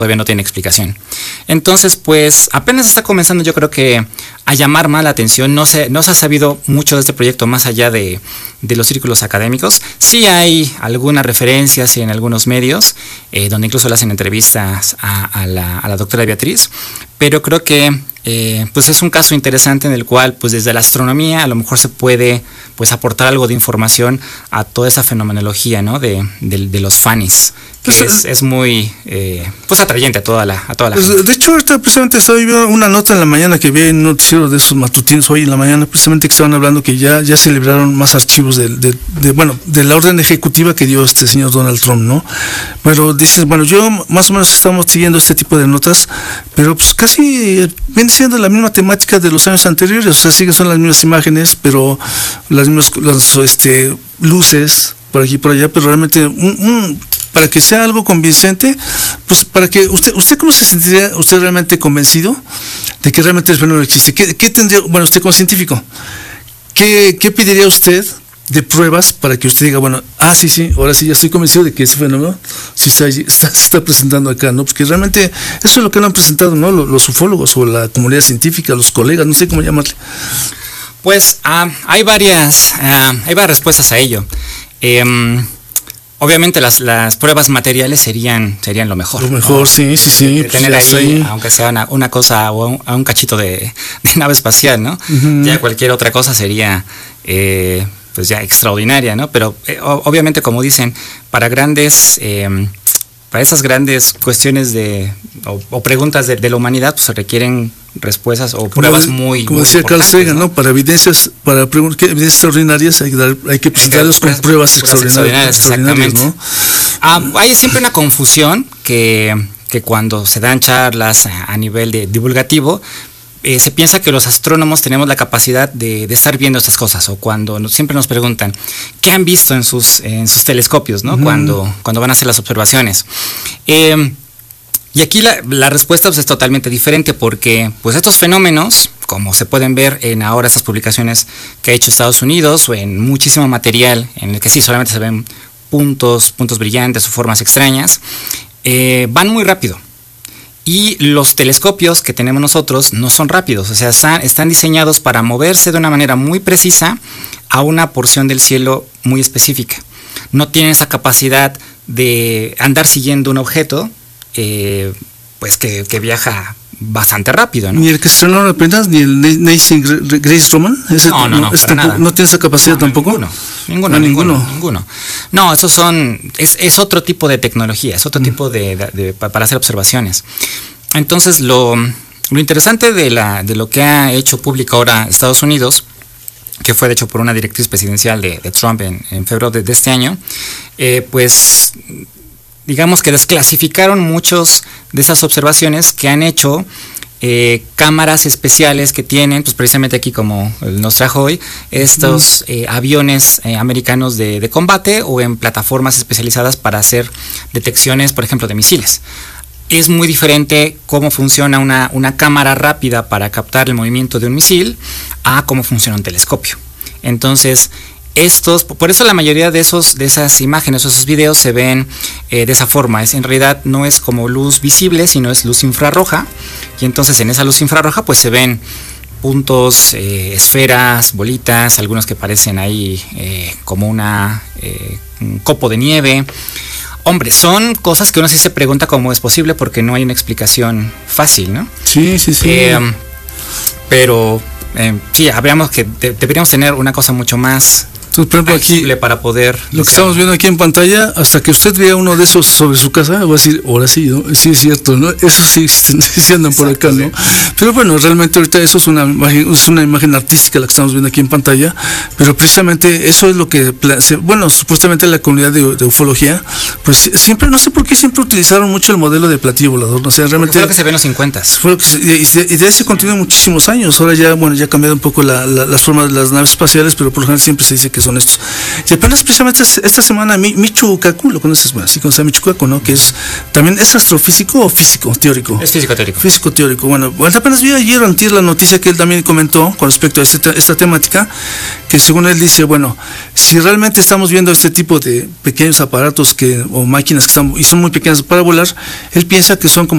todavía no tiene explicación. Entonces, pues apenas está comenzando, yo creo que a llamar más la atención. No se ha sabido mucho de este proyecto más allá de los círculos académicos. Sí hay algunas referencias en algunos medios, donde incluso le hacen entrevistas a la doctora Beatriz, pero creo que pues es un caso interesante en el cual pues desde la astronomía a lo mejor se puede pues aportar algo de información a toda esa fenomenología, ¿no? de los FANIS, que pues, es muy pues atrayente a toda la pues, gente. De hecho, ahorita precisamente estaba viendo una nota en la mañana que vi en un noticiero de esos matutinos hoy en la mañana, precisamente que estaban hablando que ya se liberaron más archivos de la orden ejecutiva que dio este señor Donald Trump, ¿no? Pero dices, bueno, yo más o menos estamos siguiendo este tipo de notas, pero pues casi viene siendo la misma temática de los años anteriores, o sea, siguen son las mismas imágenes, pero las mismas luces por aquí y por allá, pero realmente para que sea algo convincente, pues para que usted cómo se sentiría usted realmente convencido de que realmente el fenómeno existe. ¿Qué tendría, bueno, usted como científico, qué pediría usted de pruebas para que usted diga, bueno, sí, ahora sí ya estoy convencido de que ese fenómeno sí se está presentando acá, ¿no? Porque realmente eso es lo que lo han presentado, ¿no? Los ufólogos o la comunidad científica, los colegas, no sé cómo llamarle. Pues hay varias respuestas a ello. Obviamente las pruebas materiales serían lo mejor. Lo mejor, ¿no? Sí. Tener ahí, aunque sea una cosa o un cachito de nave espacial, ¿no? Uh-huh. Ya cualquier otra cosa sería pues ya extraordinaria, ¿no? Pero obviamente, como dicen, para esas grandes cuestiones o preguntas de la humanidad, pues se requieren respuestas o pruebas como decía Carl Sagan, ¿no? Para evidencias extraordinarias hay que presentarlos con pruebas extraordinarias, exactamente, ¿no? Hay siempre una confusión que cuando se dan charlas a nivel divulgativo, se piensa que los astrónomos tenemos la capacidad de estar viendo estas cosas, o cuando siempre nos preguntan qué han visto en sus telescopios, ¿no? Uh-huh. Cuando van a hacer las observaciones. Y aquí la respuesta pues, es totalmente diferente, porque pues estos fenómenos, como se pueden ver en ahora estas publicaciones que ha hecho Estados Unidos, o en muchísimo material en el que sí solamente se ven puntos brillantes o formas extrañas, van muy rápido. Y los telescopios que tenemos nosotros no son rápidos, o sea, están diseñados para moverse de una manera muy precisa a una porción del cielo muy específica. No tienen esa capacidad de andar siguiendo un objeto, pues que viaja bastante rápido, ¿no? Ni el que se estrenó apenas, ni el Nancy Grace Roman. No, para nada. ¿No tiene esa capacidad tampoco? Ninguno. No, esos es otro tipo de tecnología, es otro tipo para hacer observaciones. Entonces, lo interesante de lo que ha hecho público ahora Estados Unidos, que fue de hecho por una directriz presidencial de Trump en febrero de este año, pues digamos que desclasificaron muchos de esas observaciones que han hecho cámaras especiales que tienen, pues precisamente aquí como nos trajo hoy, estos aviones americanos de combate, o en plataformas especializadas para hacer detecciones, por ejemplo, de misiles. Es muy diferente cómo funciona una cámara rápida para captar el movimiento de un misil a cómo funciona un telescopio. Entonces, por eso la mayoría de esas imágenes o esos videos se ven de esa forma. En realidad no es como luz visible, sino es luz infrarroja, y entonces en esa luz infrarroja pues se ven puntos, esferas, bolitas, algunos que parecen ahí como un copo de nieve. Hombre, son cosas que uno sí se pregunta cómo es posible, porque no hay una explicación fácil, ¿no? Sí. Pero sí, deberíamos tener una cosa mucho más Entonces, por ejemplo, aquí para poder lo que estamos viendo aquí en pantalla, hasta que usted vea uno de esos sobre su casa, va a decir, ahora sí, ¿no? Sí es cierto, ¿no? Eso sí andan por acá, ¿no? Pero bueno, realmente ahorita eso es una imagen artística la que estamos viendo aquí en pantalla, pero precisamente eso es lo que, bueno, supuestamente la comunidad de ufología, pues siempre, no sé por qué siempre utilizaron mucho el modelo de platillo volador, no sé, realmente fue lo que se ve en los 50. Y de ahí se continúa muchísimos años. Ahora ya, bueno, ya ha cambiado un poco las formas de las naves espaciales, pero por lo general siempre se dice que son estos. Y apenas precisamente esta semana Michio Kaku, ¿lo conoces? Bueno, sí conoces a Michio Kaku, ¿no? Que es también es astrofísico o físico teórico. Es físico teórico. Físico teórico. Bueno, apenas vi ayer o antier la noticia que él también comentó con respecto a esta temática, que según él dice, bueno, si realmente estamos viendo este tipo de pequeños aparatos o máquinas que están y son muy pequeñas para volar, él piensa que son como